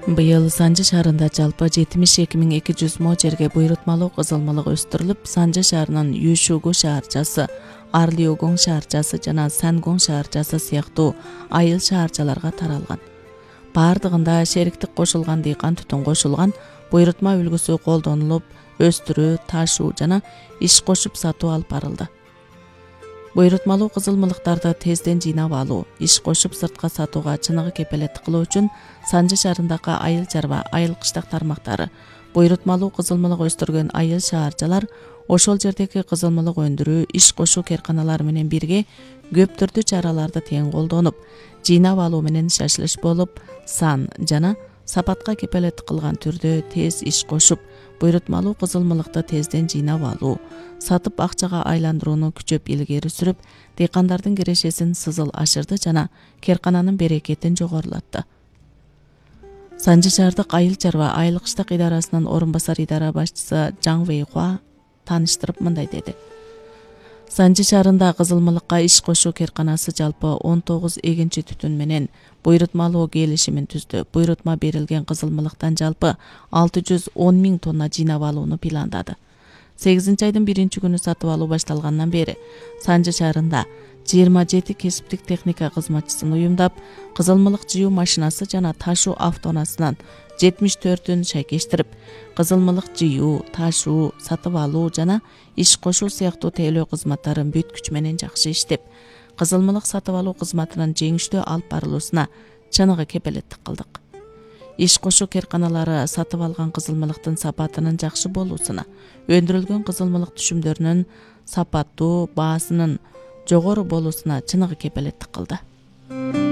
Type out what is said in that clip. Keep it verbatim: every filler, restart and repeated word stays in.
Быйыл Санжы шаарында жалпы жетимиш эки миң эки жүз мо жерге буйрутмалуу кызылмалык өстүрүлүп, Санжы шаарынын Юшугу шаарчасы, Арлиогоң шаарчасы жана Сангоң шаарчасы сыяктуу айыл шаарчаларга таралган. Бардыгында шериктик кошулган дыйкан түтүн кошулган, буйрутма үлгүсү колдонулуп, өстүрүү, ташуу жана иш кошуп сатуу алып барылды. Буйрутмалуу кызылмалыктарды тезден жыйнап алуу, иш кошуп сыртка сатууга чыныгы кепелеттик кылуу үчүн Санжы шаарындагы айыл чарба, айыл кыштак тармактары, буйрутмалуу кызылмалык өстүргөн айыл шаарчалар ошол жердеги кызылмалык өндүрүү, иш кошуу керканалары менен бирге көп түрдүү чараларды тең колдонуп, жыйнап алуу менен шашылыш болуп, сан жана сапатка кепелеттик кылган түрдө тез иш кошуп, буйрутмалуу кызылмалыкты тезден жыйнап алуу, сатып акчага айландырууну күчөп илгери сүрүп, дыйкандардын кирешесин сызыл ашырды жана керкананын берекетин жогорулатты. Санжы шаардык айыл чарба, айыл кыштак идарасынын орун басар идара башчысы Жаң Вэйхуа тааныштырып мындай деди. Санжы шаарында кызылмалыкка иш кошуу керканасы жалпы он тогуз эгинчи түтүн менен буйрутмалуу келишимин түздү. Буйрутма берилген кызылмалыктан жалпы алты жүз он миң тонна жыйнап алууну пландады. сегизинчи айдын биринчи күнү сатып алуу башталгандан бери Санжы шаарында жыйырма жети кесиптик техника кызматчысын уюмдап, кызылмалык жыюу машинасы жана ташуу автоунаасынан жетимиш төртүн шайкештирип, кызылмалык жыюу, ташуу, сатып алуу жана иш кошуу сыяктуу тейлөө кызматтарын бүт күч менен жакшы иштеп, кызылмалык сатып алуу кызматынын жеңиштүү алып барылуусуна чыныгы кепелеттик кылдык. Иш кошуу керканалары сатып алган кызылмалыктын сапатынын жакшы болуусуна, өндүрүлгөн кызылмалык түшүмдөрүнүн сапаттуу, баасынын жогору болуусуна чыныгы кепелеттик кылды.